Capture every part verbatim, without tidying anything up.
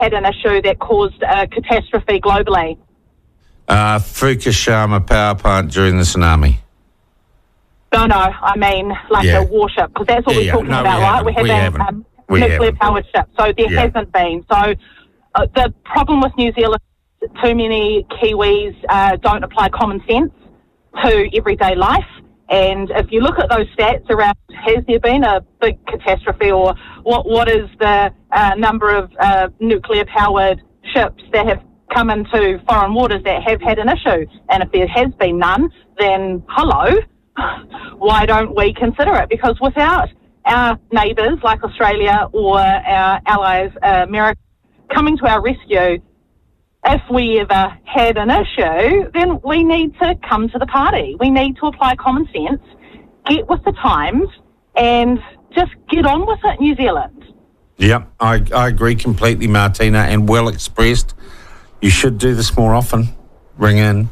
had an issue that caused a catastrophe globally? Uh, Fukushima power plant during the tsunami. No, no, I mean like Yeah. a warship, because that's what Yeah, we're yeah. talking No, we about, right? haven't. We're We having haven't. um, We nuclear-powered ships, so there Yeah. hasn't been. So uh, the problem with New Zealand, too many Kiwis uh, don't apply common sense to everyday life. And if you look at those stats around, has there been a big catastrophe, or what? what is the uh, number of uh, nuclear-powered ships that have come into foreign waters that have had an issue? And if there has been none, then hello, why don't we consider it? Because without our neighbours like Australia or our allies, uh, America, coming to our rescue, if we ever had an issue, then we need to come to the party. We need to apply common sense, get with the times, and just get on with it, New Zealand. Yep, I, I agree completely, Martina, and well expressed. You should do this more often. Ring in.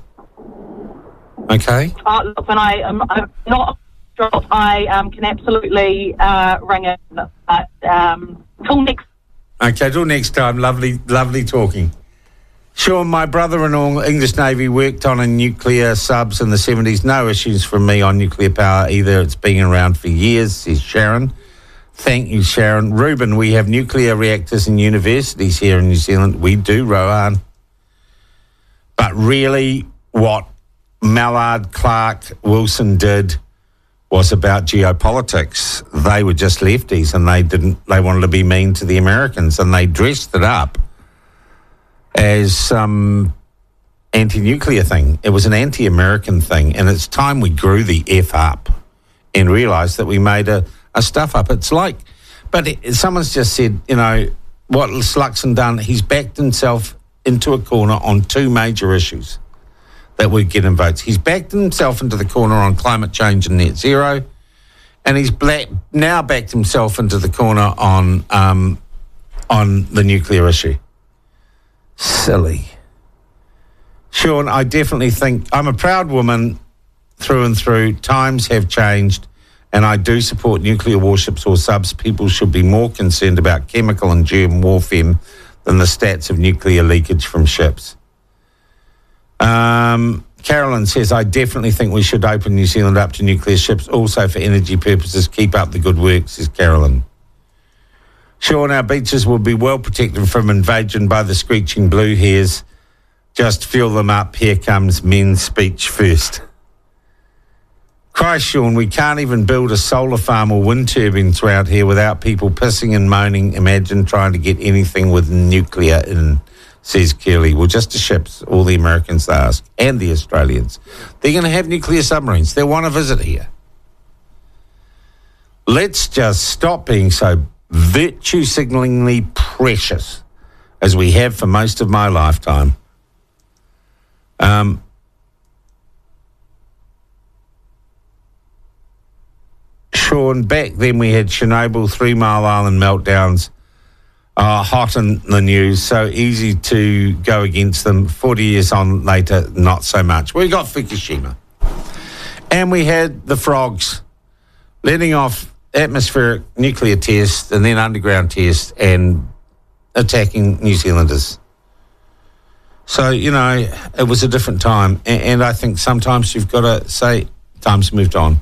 Okay? Uh, look, when I am I'm not sure, I um, can absolutely uh, ring in. But um, till next. Okay, till next time. Lovely, lovely talking. Sean, my brother-in-law, English Navy, worked on a nuclear subs in the seventies. No issues from me on nuclear power either. It's been around for years, says Sharon. Thank you, Sharon. Ruben, we have nuclear reactors in universities here in New Zealand. We do, Rohan. But really, what Mallard, Clark, Wilson did was about geopolitics. They were just lefties, and they didn't. They wanted to be mean to the Americans, and they dressed it up as some anti-nuclear thing. It was an anti-American thing, and it's time we grew the F up and realised that we made a, a stuff up. It's like, but it, someone's just said, you know, what Sluxon done, he's backed himself into a corner on two major issues that would get him votes. He's backed himself into the corner on climate change and net zero, and he's black, now backed himself into the corner on um, on the nuclear issue. Silly. Sean, I definitely think I'm a proud woman through and through. Times have changed, and I do support nuclear warships or subs. People should be more concerned about chemical and germ warfare than the stats of nuclear leakage from ships. Um, Carolyn says, I definitely think we should open New Zealand up to nuclear ships, also for energy purposes. Keep up the good work, says Carolyn. Sean, our beaches will be well protected from invasion by the screeching blue hairs. Just fuel them up. Here comes men's speech first. Christ, Sean, we can't even build a solar farm or wind turbines around here without people pissing and moaning. Imagine trying to get anything with nuclear in, says Kelly. Well, just the ships, all the Americans ask, and the Australians. They're going to have nuclear submarines. They want to visit here. Let's just stop being so virtue signalingly precious as we have for most of my lifetime. Um, Sean, back then we had Chernobyl, Three Mile Island meltdowns, uh, hot in the news, so easy to go against them. forty years on later, not so much. We got Fukushima. And we had the frogs letting off atmospheric nuclear tests and then underground tests and attacking New Zealanders. So, you know, it was a different time. And, and I think sometimes you've got to say, time's moved on.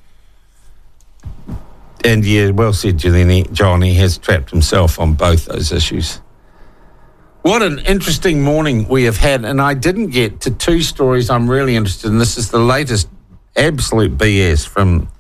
And, yeah, well said, Jeleni. Johnny has trapped himself on both those issues. What an interesting morning we have had. And I didn't get to two stories I'm really interested in. This is the latest absolute B S from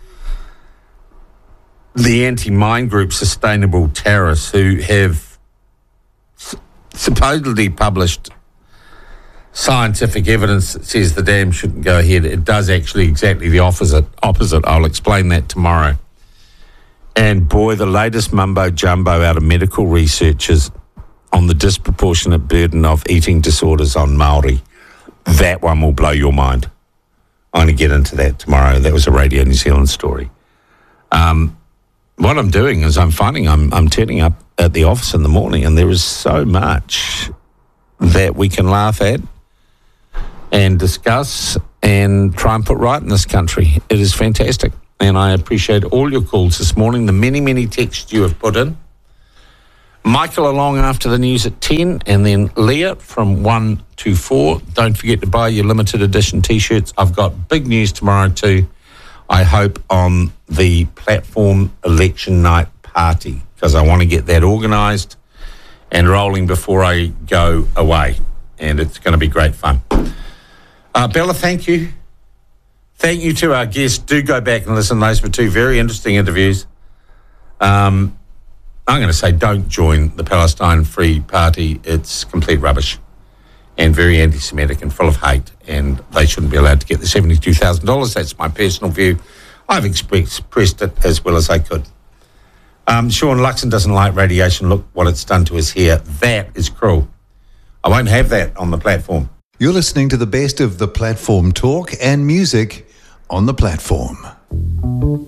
the anti-mine group Sustainable Terrorists, who have s- supposedly published scientific evidence that says the dam shouldn't go ahead. It does actually exactly the opposite. Opposite. I'll explain that tomorrow. And boy, the latest mumbo jumbo out of medical researchers on the disproportionate burden of eating disorders on Māori. That one will blow your mind. I'm going to get into that tomorrow. That was a Radio New Zealand story. Um, what I'm doing is I'm finding I'm I'm turning up at the office in the morning, and there is so much that we can laugh at and discuss and try and put right in this country. It is fantastic. And I appreciate all your calls this morning, the many, many texts you have put in. Michael along after the news at ten, and then Leah from one to four. Don't forget to buy your limited edition T-shirts. I've got big news tomorrow too, I hope, on the platform election night party, because I want to get that organised and rolling before I go away, and it's going to be great fun. Uh, Bella, thank you. Thank you to our guests. Do go back and listen. Those were two very interesting interviews. Um, I'm going to say don't join the Palestine Free Party. It's complete rubbish and very anti-Semitic and full of hate, and they shouldn't be allowed to get the seventy-two thousand dollars. That's my personal view. I've expressed it as well as I could. Um, Sean Luxon doesn't like radiation. Look what it's done to his hair. That is cruel. I won't have that on the platform. You're listening to the best of the platform talk and music on the platform.